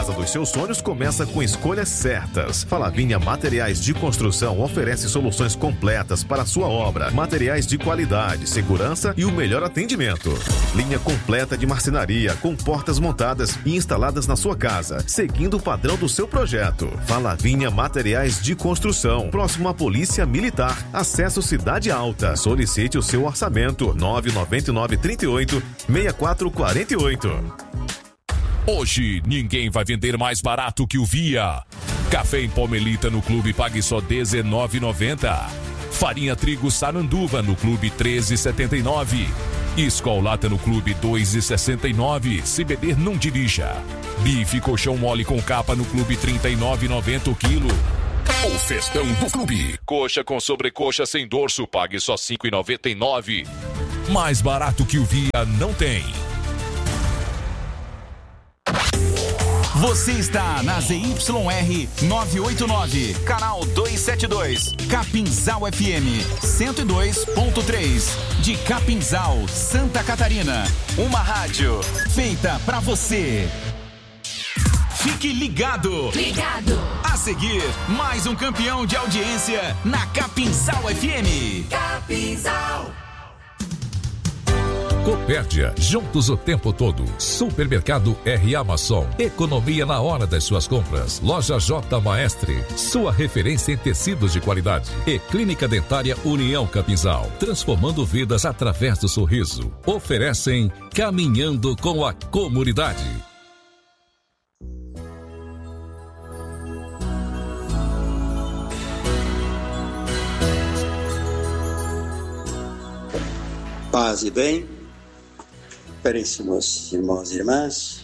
casa dos seus sonhos começa com escolhas certas. Falavinha Materiais de Construção oferece soluções completas para a sua obra. Materiais de qualidade, segurança e o melhor atendimento. Linha completa de marcenaria com portas montadas e instaladas na sua casa, seguindo o padrão do seu projeto. Falavinha Materiais de Construção, próximo à Polícia Militar. Acesso Cidade Alta. Solicite o seu orçamento. 99938-6448. Hoje, ninguém vai vender mais barato que o Via. Café em pó Melita no Clube pague só R$19,90. Farinha trigo Saranduva no Clube R$13,79. Skol Lata no Clube R$2,69. Se beber, não dirija. Bife colchão mole com capa no Clube R$39,90 o quilo. O festão do Clube. Coxa com sobrecoxa sem dorso, pague só R$5,99. Mais barato que o Via não tem. Você está na ZYR 989, canal 272, Capinzal FM 102.3, de Capinzal, Santa Catarina. Uma rádio feita pra você. Fique ligado. Ligado. A seguir, mais um campeão de audiência na Capinzal FM. Capinzal. Copérdia, juntos o tempo todo. Supermercado R. Amazon, economia na hora das suas compras. Loja J. Maestre, sua referência em tecidos de qualidade. E Clínica Dentária União Capinzal, transformando vidas através do sorriso. Oferecem Caminhando com a Comunidade. Paz e bem, caríssimos irmãos e irmãs,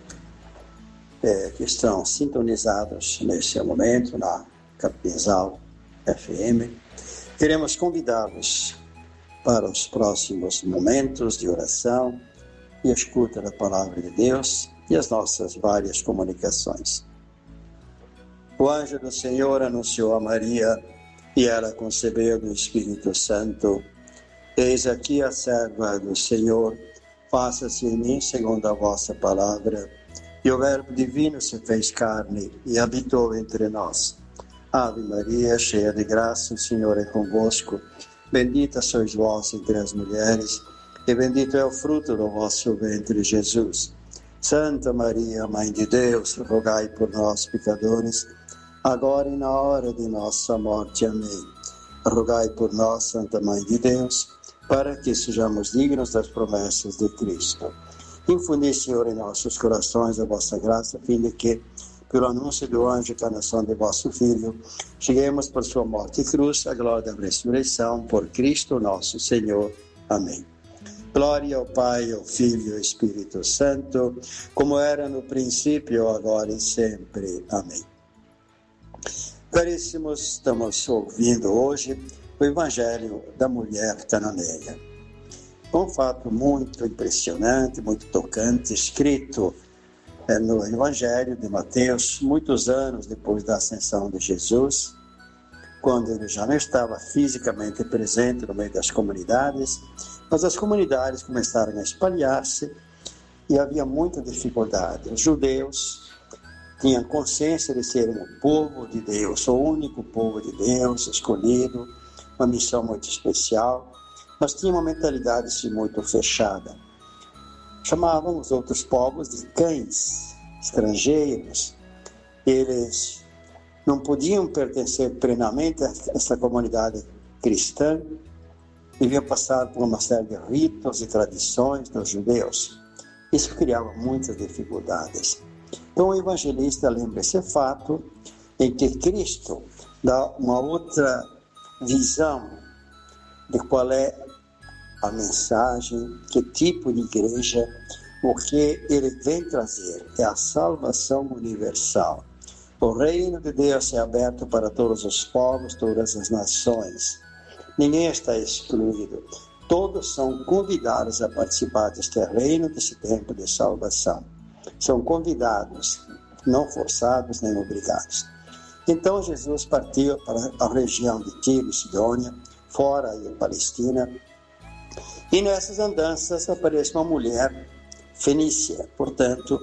que estão sintonizados nesse momento na Capinzal FM, queremos convidá-los para os próximos momentos de oração e escuta da Palavra de Deus e as nossas várias comunicações. O anjo do Senhor anunciou a Maria e ela concebeu do Espírito Santo. Eis aqui a serva do Senhor, faça-se em mim segundo a vossa palavra. E o Verbo Divino se fez carne e habitou entre nós. Ave Maria, cheia de graça, o Senhor é convosco. Bendita sois vós entre as mulheres, e bendito é o fruto do vosso ventre, Jesus. Santa Maria, Mãe de Deus, rogai por nós, pecadores, agora e na hora de nossa morte. Amém. Rogai por nós, Santa Mãe de Deus, para que sejamos dignos das promessas de Cristo. Infundi, Senhor, em nossos corações a vossa graça, a fim de que, pelo anúncio do anjo e encarnação de vosso Filho, cheguemos por sua morte e cruz, à glória da ressurreição, por Cristo nosso Senhor. Amém. Glória ao Pai, ao Filho e ao Espírito Santo, como era no princípio, agora e sempre. Amém. Caríssimos, estamos ouvindo hoje o Evangelho da mulher cananeia. Um fato muito impressionante, muito tocante, escrito no Evangelho de Mateus, muitos anos depois da ascensão de Jesus, quando ele já não estava fisicamente presente no meio das comunidades, mas as comunidades começaram a espalhar-se e havia muita dificuldade. Os judeus tinham consciência de serem o povo de Deus, o único povo de Deus, escolhido, uma missão muito especial, mas tinha uma mentalidade muito fechada. Chamavam os outros povos de cães, estrangeiros. Eles não podiam pertencer plenamente a essa comunidade cristã, deviam passar por uma série de ritos e tradições dos judeus. Isso criava muitas dificuldades. Então o evangelista lembra esse fato em que Cristo dá uma outra visão de qual é a mensagem, que tipo de igreja, o que ele vem trazer é a salvação universal. O reino de Deus é aberto para todos os povos, todas as nações. Ninguém está excluído. Todos são convidados a participar deste reino, desse tempo de salvação. São convidados, não forçados nem obrigados. Então Jesus partiu para a região de Tiro e Sidônia, fora da Palestina, e nessas andanças aparece uma mulher fenícia, portanto,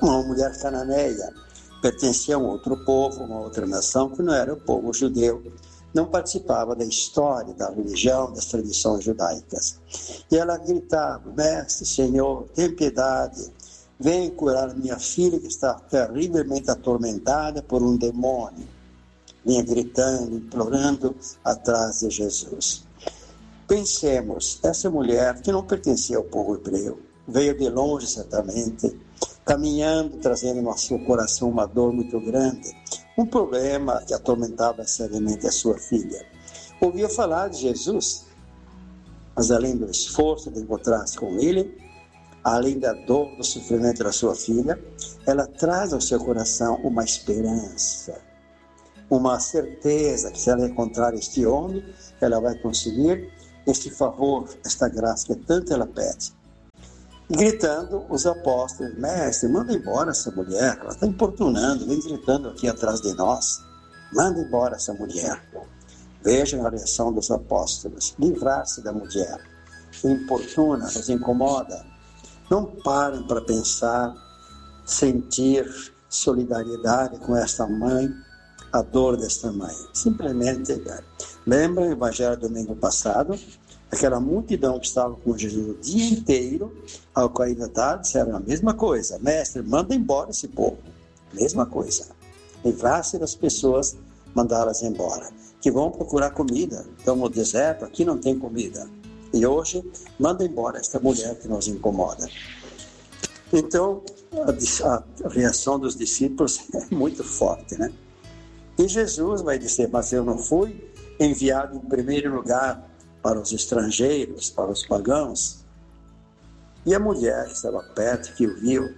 uma mulher cananeia, pertencia a um outro povo, uma outra nação, que não era o povo judeu, não participava da história, da religião, das tradições judaicas. E ela gritava: Mestre, Senhor, tem piedade, vem curar minha filha que está terrivelmente atormentada por um demônio. Vinha gritando, implorando atrás de Jesus. Pensemos, essa mulher que não pertencia ao povo hebreu, veio de longe certamente, caminhando, trazendo no seu coração uma dor muito grande, um problema que atormentava seriamente a sua filha. Ouviu falar de Jesus, mas além do esforço de encontrar-se com ele, além da dor, do sofrimento da sua filha, ela traz ao seu coração uma esperança, uma certeza que se ela encontrar este homem, ela vai conseguir este favor, esta graça que tanto ela pede. E gritando, os apóstolos: Mestre, manda embora essa mulher, ela está importunando, vem gritando aqui atrás de nós. Manda embora essa mulher. Vejam a reação dos apóstolos: livrar-se da mulher, importuna, nos incomoda. Não param para pensar, sentir solidariedade com esta mãe, a dor desta mãe. Simplesmente, lembra o evangelho do domingo passado? Aquela multidão que estava com Jesus o dia inteiro, ao cair da tarde, disseram a mesma coisa: Mestre, manda embora esse povo. Mesma coisa. Livrar-se das pessoas, mandá-las embora. Que vão procurar comida. Estão no deserto, aqui não tem comida. E hoje, manda embora esta mulher que nos incomoda. Então, a reação dos discípulos é muito forte, né? E Jesus vai dizer: mas eu não fui enviado em primeiro lugar para os estrangeiros, para os pagãos. E a mulher que estava perto, que o viu,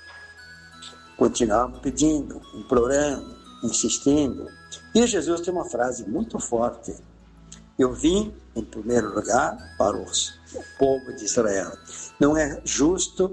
continuava pedindo, implorando, insistindo. E Jesus tem uma frase muito forte: eu vim em primeiro lugar para o povo de Israel. Não é justo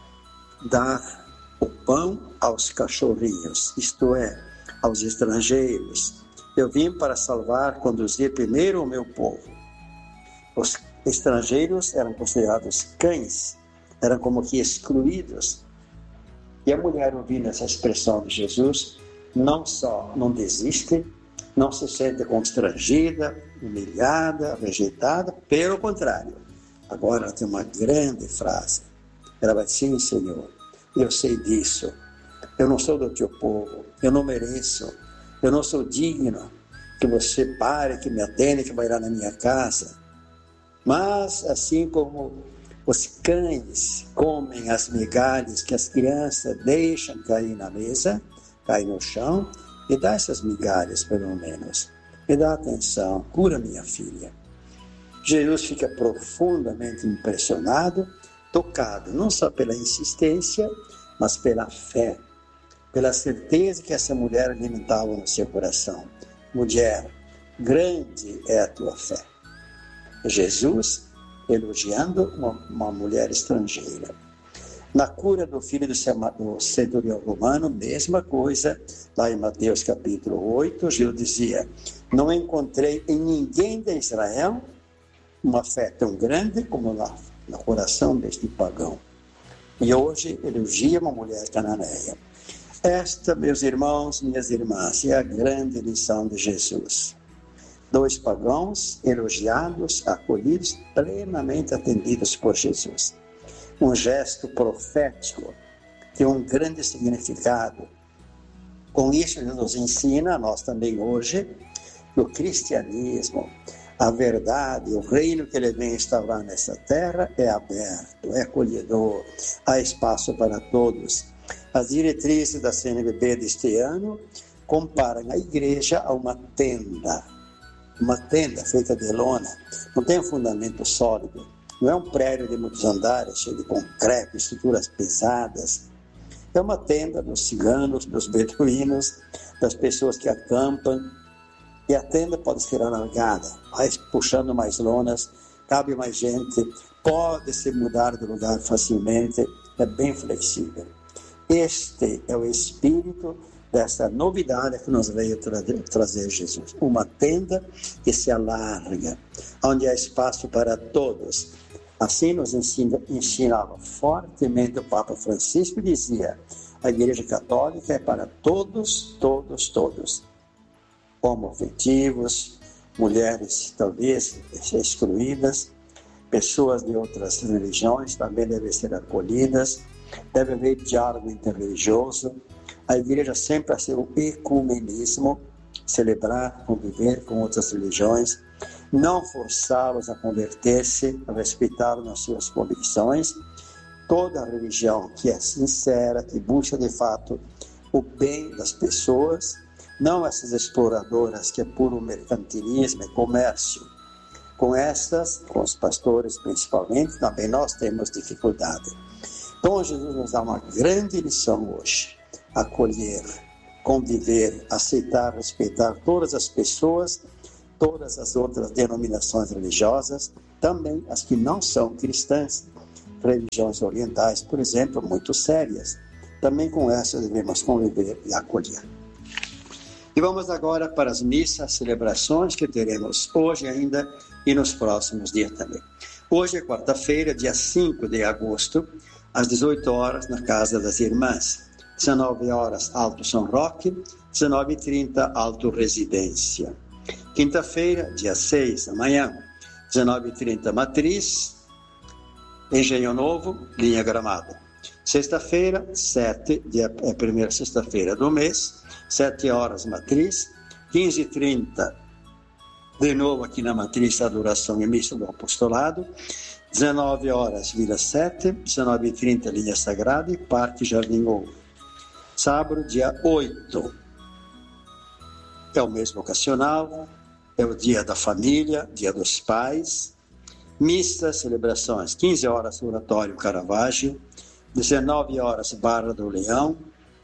dar o pão aos cachorrinhos, isto é, aos estrangeiros. Eu vim para salvar, conduzir primeiro o meu povo. Os estrangeiros eram considerados cães, eram como que excluídos. E a mulher, ouvindo essa expressão de Jesus, não só não desiste, não se sente constrangida, humilhada, rejeitada, pelo contrário. Agora ela tem uma grande frase. Ela vai dizer: sim, Senhor, eu sei disso. Eu não sou do teu povo, eu não mereço, eu não sou digno que você pare, que me atenda, que vai lá na minha casa. Mas, assim como os cães comem as migalhas que as crianças deixam cair na mesa, cair no chão, me dá essas migalhas pelo menos, me dá atenção, cura minha filha. Jesus fica profundamente impressionado, tocado, não só pela insistência, mas pela fé, pela certeza que essa mulher alimentava no seu coração. Mulher, grande é a tua fé. Jesus elogiando uma mulher estrangeira. Na cura do filho do centurião romano, mesma coisa, lá em Mateus capítulo 8, Jesus dizia: não encontrei em ninguém de Israel uma fé tão grande como no coração deste pagão. E hoje elogia uma mulher cananeia. Esta, meus irmãos, minhas irmãs, é a grande lição de Jesus. 2 pagãos elogiados, acolhidos, plenamente atendidos por Jesus. Um gesto profético tem um grande significado. Com isso, ele nos ensina, nós também hoje, que o cristianismo, a verdade, o reino que ele vem instaurar nessa terra é aberto, é acolhedor, há espaço para todos. As diretrizes da CNBB deste ano comparam a igreja a uma tenda feita de lona, não tem um fundamento sólido, não é um prédio de muitos andares, cheio de concreto, estruturas pesadas. É uma tenda dos ciganos, dos beduínos, das pessoas que acampam, e a tenda pode ser alargada, vai puxando mais lonas, cabe mais gente, pode se mudar de lugar facilmente, é bem flexível. Este é o espírito dessa novidade que nos veio trazer Jesus. Uma tenda que se alarga, onde há espaço para todos. Assim nos ensinava fortemente o Papa Francisco, dizia: A Igreja Católica é para todos, todos, todos. Homoafetivos, mulheres talvez excluídas, pessoas de outras religiões também devem ser acolhidas, deve haver diálogo interreligioso. A Igreja sempre a ser o ecumenismo, celebrar, conviver com outras religiões, não forçá-los a converter-se, a respeitar as suas convicções. Toda religião que é sincera, que busca de fato o bem das pessoas, não essas exploradoras que é puro mercantilismo, é comércio. Com estas, com os pastores principalmente, também nós temos dificuldade. Então Jesus nos dá uma grande lição hoje: acolher, conviver, aceitar, respeitar todas as pessoas, todas as outras denominações religiosas, também as que não são cristãs, religiões orientais, por exemplo, muito sérias. Também com essas devemos conviver e acolher. E vamos agora para as missas, celebrações que teremos hoje ainda e nos próximos dias também. Hoje é quarta-feira, dia 5 de agosto, às 18 horas, na Casa das Irmãs. 19 horas, Alto São Roque, 19h30, Alto Residência. Quinta-feira, dia 6, amanhã, 19h30, Matriz, Engenho Novo, Linha Gramado. Sexta-feira, 7, é a primeira sexta-feira do mês, 7 horas, Matriz, 15h30, de novo aqui na Matriz, Adoração e Missa do Apostolado, 19 horas, Vila 7, 19h30, Linha Sagrada e Parque Jardim Ouro. Sábado, dia 8, é o mês vocacional, é o dia da família, dia dos pais. Missa, celebrações, 15 horas, Oratório Caravaggio, 19 horas, Barra do Leão,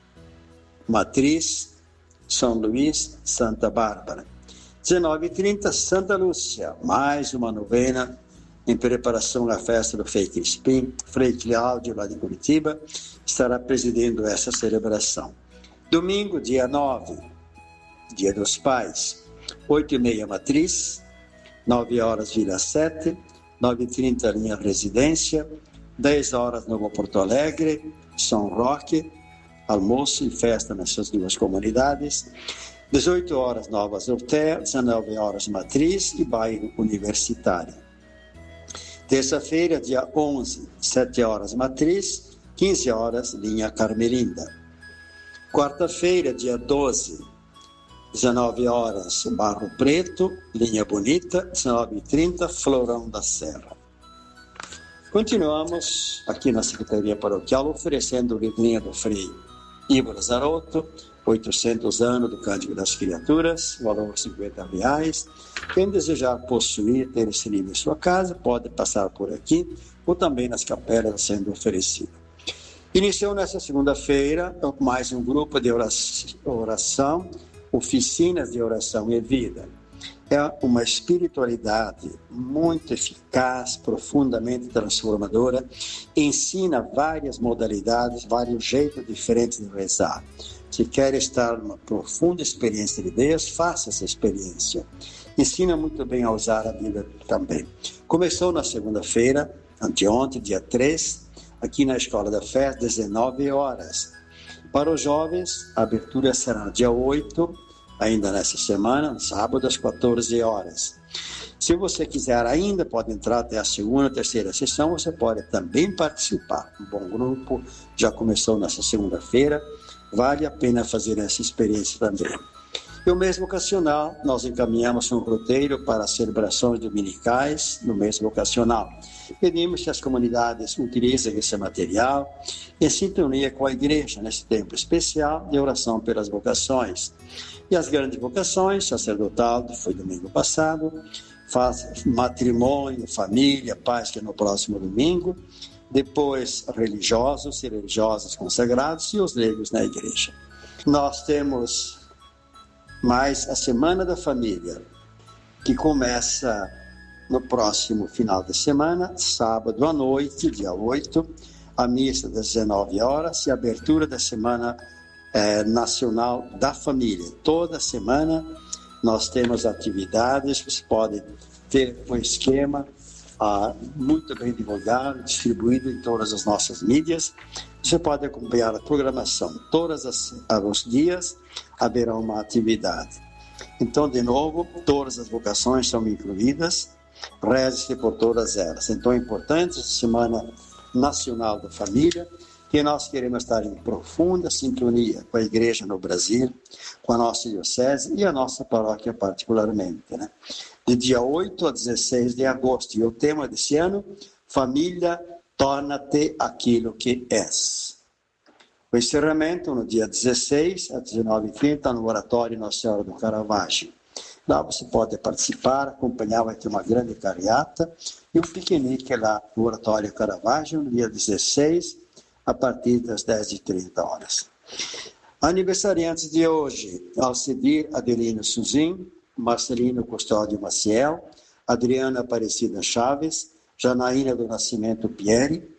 Matriz, São Luís, Santa Bárbara. 19h30, Santa Lúcia, mais uma novena em preparação à festa do Frei Crispim. Frei Cláudio, lá de Curitiba, estará presidindo essa celebração. Domingo, dia 9, dia dos pais, 8h30, Matriz, 9 horas, Vila 7, 9h30, Linha Residência, 10 horas, Novo Porto Alegre, São Roque, almoço e festa nessas duas comunidades. 18 horas, Nova Zortea, 19 horas, Matriz e Bairro Universitário. Terça-feira, dia 11, 7 horas, Matriz, 15 horas, Linha Carmelinda. Quarta-feira, dia 12, 19 horas, Barro Preto, Linha Bonita, 19h30, Florão da Serra. Continuamos aqui na Secretaria Paroquial oferecendo o livrinho do Frei Ivo Lazarotto, 800 anos do Cântico das Criaturas, valor R$50. Quem desejar possuir, ter esse livro em sua casa, pode passar por aqui ou também nas capelas sendo oferecido. Iniciou nesta segunda-feira mais um grupo de oração, oficinas de oração e vida. É uma espiritualidade muito eficaz, profundamente transformadora, ensina várias modalidades, vários jeitos diferentes de rezar. Se quer estar numa profunda experiência de Deus, faça essa experiência. Ensina muito bem a usar a Bíblia também. Começou na segunda-feira, anteontem, dia 3, aqui na Escola da Fé, 19 horas. Para os jovens, a abertura será dia 8, ainda nessa semana, sábado, às 14 horas. Se você quiser ainda, pode entrar até a segunda, terceira sessão, você pode também participar. Um bom grupo, já começou nessa segunda-feira, vale a pena fazer essa experiência também. E o mês vocacional, nós encaminhamos um roteiro para as celebrações dominicais no mês vocacional. Pedimos que as comunidades utilizem esse material em sintonia com a igreja, nesse tempo especial de oração pelas vocações. E as grandes vocações, sacerdotal, foi domingo passado, faz matrimônio, família, paz, que é no próximo domingo, depois religiosos e religiosas consagrados e os leigos na igreja. Nós temos mais a Semana da Família, que começa no próximo final de semana, sábado à noite, dia 8, a missa das 19 horas e a abertura da Semana Nacional da Família. Toda semana nós temos atividades, você pode ter um esquema muito bem divulgado, distribuído em todas as nossas mídias. Você pode acompanhar a programação. Todos os dias haverá uma atividade. Então, de novo, todas as vocações são incluídas. Reze-se por todas elas. Então, é importante, Semana Nacional da Família, que nós queremos estar em profunda sintonia com a Igreja no Brasil, com a nossa diocese e a nossa paróquia particularmente, né? De dia 8 a 16 de agosto. E o tema desse ano, Família, torna-te aquilo que és. O encerramento no dia 16 às 19h30 no Oratório Nossa Senhora do Caravaggio. Lá você pode participar, acompanhar, vai ter uma grande carreata e um piquenique lá no Oratório Caravaggio no dia 16, a partir das 10h30. Aniversariantes de hoje, Alcidir Adelino Suzin, Marcelino Custódio Maciel, Adriana Aparecida Chaves, Janaína do Nascimento Pieri,